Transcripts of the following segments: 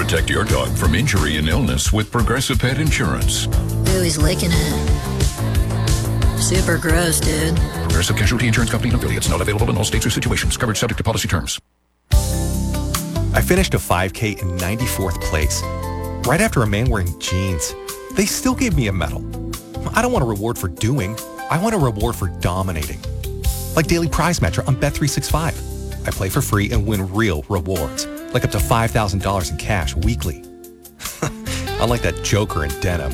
Protect your dog from injury and illness with Progressive Pet Insurance. Ooh, he's licking it. Super gross, dude. Progressive Casualty Insurance Company and affiliates. Not available in all states or situations. Coverage subject to policy terms. I finished a 5K in 94th place. Right after a man wearing jeans. They still gave me a medal. I don't want a reward for doing. I want a reward for dominating. Like Daily Prize Matcher on Bet365. I play for free and win real rewards, like up to $5,000 in cash weekly. Unlike that joker in denim.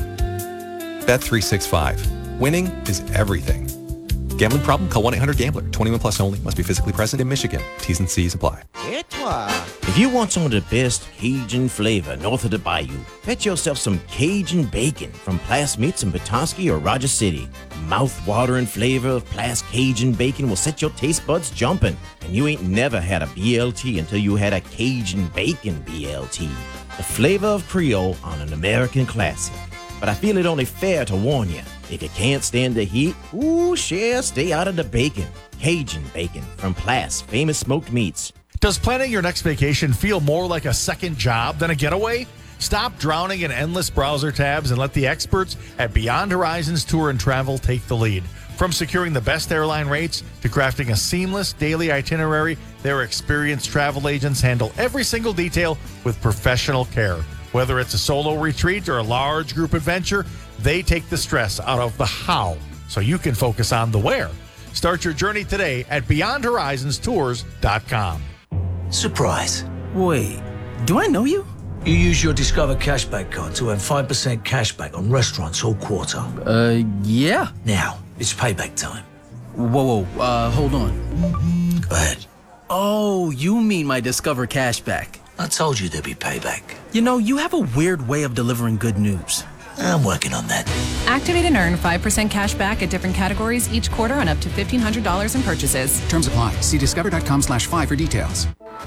Bet365. Winning is everything. Gambling problem? Call 1-800-GAMBLER. 21 plus only. Must be physically present in Michigan. T's and C's apply. If you want some of the best Cajun flavor north of the bayou, get yourself some Cajun bacon from Plas Meats in Petoskey or Rogers City. Mouth-watering flavor of Plas Cajun bacon will set your taste buds jumping. And you ain't never had a BLT until you had a Cajun bacon BLT. The flavor of Creole on an American classic. But I feel it only fair to warn you, if you can't stand the heat, stay out of the bacon. Cajun bacon from Plas Famous Smoked Meats. Does planning your next vacation feel more like a second job than a getaway? Stop drowning in endless browser tabs and let the experts at Beyond Horizons Tour and Travel take the lead. From securing the best airline rates to crafting a seamless daily itinerary, their experienced travel agents handle every single detail with professional care. Whether it's a solo retreat or a large group adventure, they take the stress out of the how so you can focus on the where. Start your journey today at BeyondHorizonsTours.com. Surprise. Wait, do I know you? You use your Discover Cashback card to earn 5% cashback on restaurants all quarter. Yeah. Now, it's payback time. Whoa, hold on. Go ahead. Oh, you mean my Discover Cashback. I told you there'd be payback. You know, you have a weird way of delivering good news. I'm working on that. Activate and earn 5% cash back at different categories each quarter on up to $1,500 in purchases. Terms apply. See discover.com/5 for details.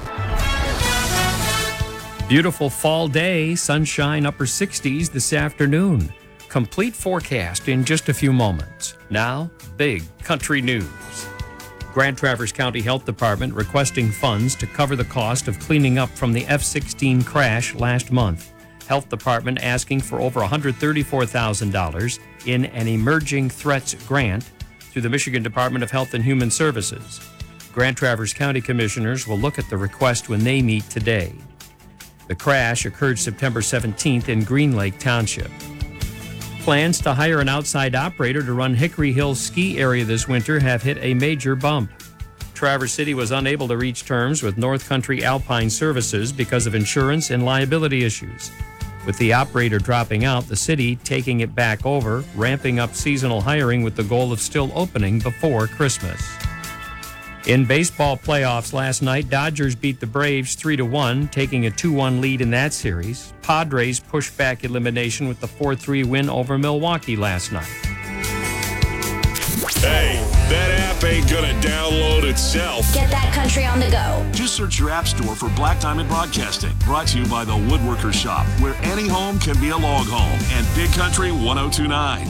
Beautiful fall day, sunshine, upper 60s this afternoon. Complete forecast in just a few moments. Now, big country news. Grand Traverse County Health Department requesting funds to cover the cost of cleaning up from the F-16 crash last month. Health Department asking for over $134,000 in an emerging threats grant through the Michigan Department of Health and Human Services. Grand Traverse County Commissioners will look at the request when they meet today. The crash occurred September 17th in Green Lake Township. Plans to hire an outside operator to run Hickory Hills ski area this winter have hit a major bump. Traverse City was unable to reach terms with North Country Alpine Services because of insurance and liability issues. With the operator dropping out, the city taking it back over, ramping up seasonal hiring with the goal of still opening before Christmas. In baseball playoffs last night, Dodgers beat the Braves 3-1, taking a 2-1 lead in that series. Padres pushed back elimination with the 4-3 win over Milwaukee last night. Hey, that app ain't gonna download itself. Get that country on the go. Just search your app store for Black Diamond Broadcasting. Brought to you by the Woodworker Shop, where any home can be a log home. And Big Country 1029.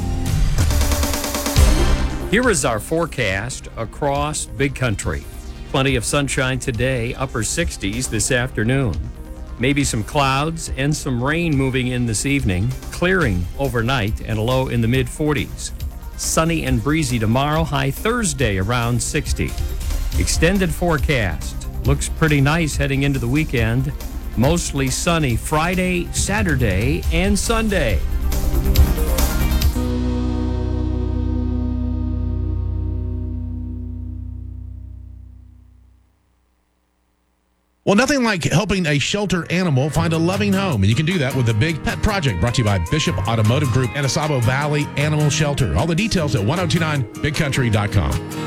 Here is our forecast across Big Country. Plenty of sunshine today, upper 60s this afternoon. Maybe some clouds and some rain moving in this evening, clearing overnight and a low in the mid-40s. Sunny and breezy tomorrow, high Thursday around 60. Extended forecast. Looks pretty nice heading into the weekend. Mostly sunny Friday, Saturday, and Sunday. Well, nothing like helping a shelter animal find a loving home. And you can do that with the Big Pet Project, brought to you by Bishop Automotive Group and Asabo Valley Animal Shelter. All the details at 1029bigcountry.com.